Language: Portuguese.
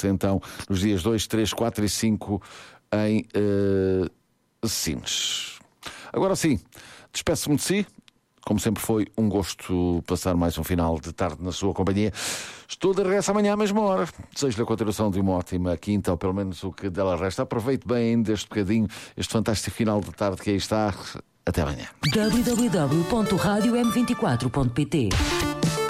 Aconteça então nos dias 2, 3, 4 e 5 em Sines. Agora sim, despeço-me de si. Como sempre foi um gosto passar mais um final de tarde na sua companhia. Estou de regresso amanhã à mesma hora. Desejo-lhe a continuação de uma ótima quinta, ou pelo menos o que dela resta. Aproveite bem deste bocadinho, este fantástico final de tarde que aí está. Até amanhã. www.radiom24.pt